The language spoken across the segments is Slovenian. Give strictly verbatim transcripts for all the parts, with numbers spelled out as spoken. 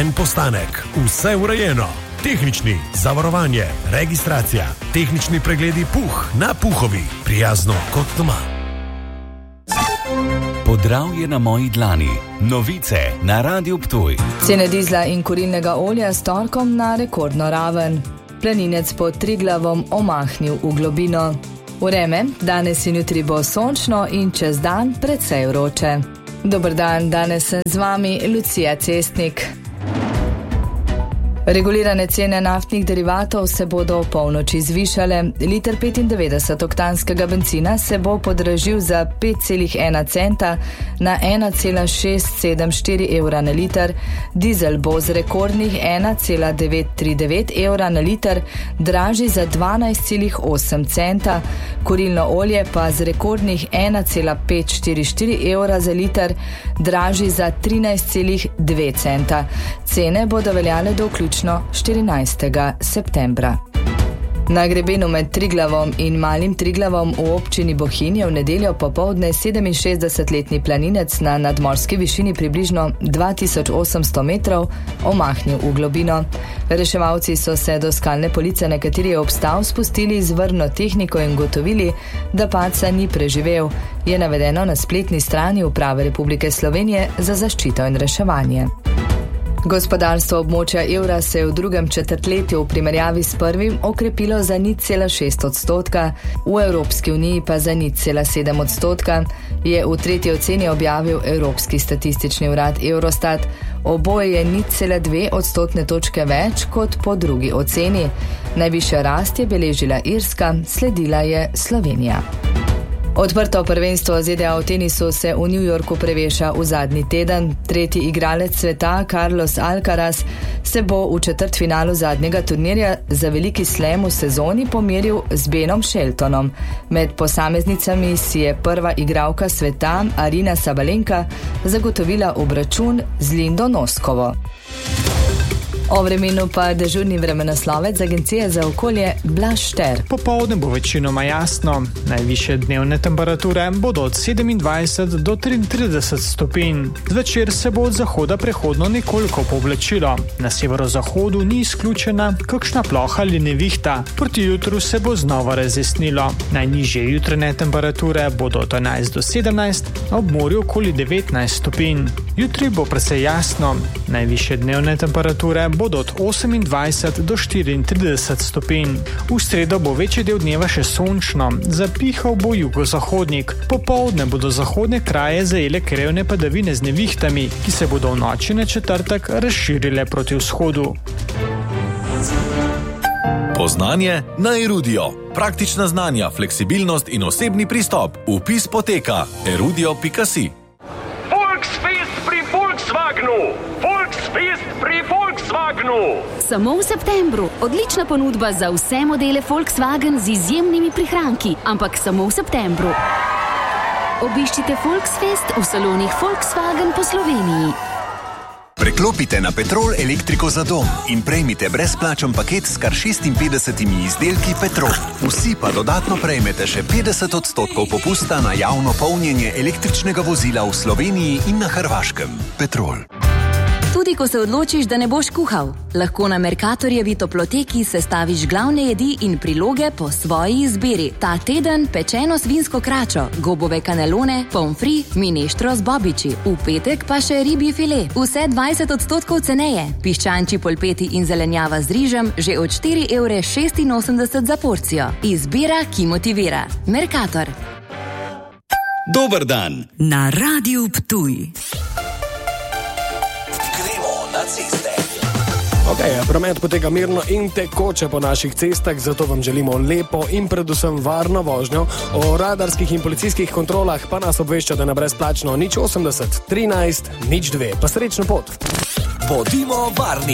noben postanek, vse urejeno. Tehnični, zavarovanje, registracija, tehnični pregledi puh na Puhovi, prijazno kot doma. Podravje na moji dlani. Novice na Radiu Ptuj. Cene dizla in kurilnega olja s torkom na rekordno raven. Planinec pod Triglavom omahnil v globino. Vreme, danes in jutri bo sončno in čez dan precej vroče. Dober dan, danes sem z vami Lucija Cestnik. Regulirane cene naftnih derivatov se bodo v polnoči zvišale. Liter petindevetdeset oktanskega bencina se bo podražil za pet celih ena centa na ena cela šest sedem štiri evra na liter. Dizel bo z rekordnih ena cela devet tri devet evra na liter dražji za dvanajst celih osem centa. Kurilno olje pa z rekordnih ena cela pet štiri štiri evra za liter dražji za trinajst celih dve centa. Cene bodo veljale do vključno štirinajstega septembra. Na grebenu med Triglavom in Malim Triglavom v občini Bohinj je v nedeljo popoldne sedeminšestdesetletni planinec na nadmorski višini približno dva tisoč osemsto metrov omahnil v globino. Reševalci so se do skalne police, na kateri je obstal, spustili z vrno tehniko in gotovili, da padca ni preživel, je navedeno na spletni strani Uprave Republike Slovenije za zaščito in reševanje. Gospodarstvo območja evra se je v drugem četrtletju v primerjavi s prvim okrepilo za nič cela šest odstotka, v Evropski uniji pa za nič cela sedem odstotka, je v tretji oceni objavil Evropski statistični urad Eurostat. Oboje je nič cela dve odstotne točke več kot po drugi oceni. Najvišja rast je beležila Irska, sledila je Slovenija. Odprto prvenstvo Z D A v tenisu se v New Yorku preveša v zadnji teden. Tretji igralec sveta, Carlos Alcaraz, se bo v četrtfinalu zadnjega turnirja za veliki slam v sezoni pomeril z Benom Sheltonom. Med posameznicami si je prva igralka sveta, Arina Sabalenka, zagotovila obračun z Lindo Noskovo. O vremenu pa dežurni vremenoslovec Agencije za okolje Blaž Šter. Popoldne bo večinoma jasno. Najvišje dnevne temperature bodo od sedemindvajset do triintrideset stopinj. Zvečer se bo od zahoda prehodno nekoliko povlačilo. Na severozahodu ni izključena kakšna ploha ali nevihta. Proti jutru se bo znova razjasnilo. Najnižje jutranje temperature bodo od enajst do sedemnajst, ob morju okoli devetnajst stopinj. Jutri bo precej jasno. Najvišje dnevne temperature bodo od osemindvajset do štiriintrideset stopinj. V sredo bo večji del dneva še sončno, zapihal bo jugozahodnik. Popoldne bodo zahodne kraje zajele krevne padavine z nevihtami, ki se bodo v noči na četrtek razširile proti vzhodu. Poznanje na Erudio. Praktična znanja, fleksibilnost in osebni pristop. Vpis poteka erudio pika si. Volksfest pri Volkswagenu! Volksfest pri Volkswagenu! Samo v septembru. Odlična ponudba za vse modele Volkswagen z izjemnimi prihranki, ampak samo v septembru. Obiščite Volksfest v salonih Volkswagen po Sloveniji. Preklopite na Petrol elektriko za dom in prejmite brezplačen paket s kar šestinpetdesetimi izdelki Petrol. Vsi pa dodatno prejmete še petdeset odstotkov popusta na javno polnjenje električnega vozila v Sloveniji in na Hrvaškem. Petrol. Tudi ko se odločiš, da ne boš kuhal, lahko na Mercatorjevi toploteki sestaviš glavne jedi in priloge po svoji izbiri. Ta teden pečeno svinsko kračo, gobove kanelone, pomfri, mineštro z bobiči. V petek pa še ribji file. Vse dvajset odstotkov ceneje. Piščančji polpeti in zelenjava z rižem že od štiri evre šestinosemdeset za porcijo. Izbira, ki motivira. Mercator. Dober dan. Na Radiu Ptuj. Okay, promet poteka mirno in tekoče po naših cestah, zato vam želimo lepo in predvsem varno vožnjo. O radarskih in policijskih kontrolah pa nas obvešča, da na brezplačno nič osemdeset trinajst nič dve. Pa srečno pot. Bodimo varni.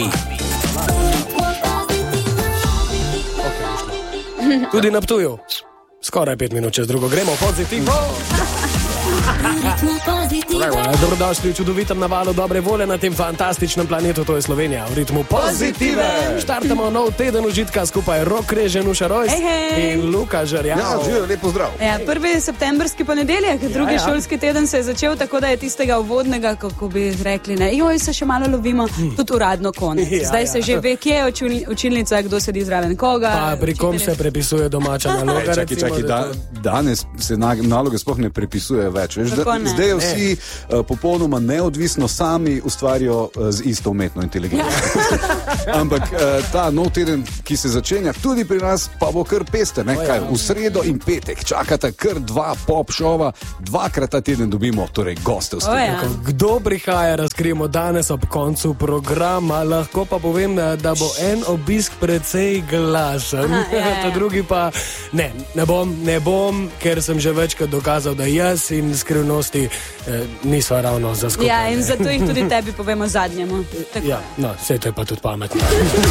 Okay, tudi na Ptuju. Skoraj pet minut čez drugo gremo pozitivno. Dobrodošli v čudovitem navalu dobre volje na tem fantastičnem planetu, to je Slovenija, v ritmu pozitive. Štartamo nov teden užitka skupaj Rok Reže, Nuša Rojs hey, hey. in Luka Žerjav. Ja, živijo, lepo zdrav. Ja, prvi septembrski ponedeljek, drugi ja, ja. šolski teden se je začel, tako da je tistega uvodnega, kako bi rekli, ne, joj, se še malo lovimo, hmm. tudi uradno konec. Ja, Zdaj ja. se že ve, kje je učil, učilnica, kdo sedi zraven koga. Pa pri kom se prepisuje domača naloga. Čaki, čaki, da, danes se naloge sploh ne prepisuje več. Veš, da, ne. Zdaj vsi uh, popolnoma neodvisno sami ustvarjajo uh, z isto umetno inteligenco. Ja. Ampak uh, ta nov teden, ki se začenja tudi pri nas, pa bo kar pester. Ne? Kaj, v sredo in petek čakata kar dva pop šova, dvakrat ta teden dobimo torej goste v studiu. Ja. Kdo prihaja, razkrijemo danes ob koncu programa, lahko pa povem, da bo en obisk precej glasen, Aha, ja, ja. ta drugi pa ne, ne bom, ne bom, ker sem že večkrat dokazal, da jaz in skrivnosti eh, niso ravno za skupaj. Ja, in zato jih tudi tebi povemo zadnjemu. Ja, no, vse to je pa tudi pametno.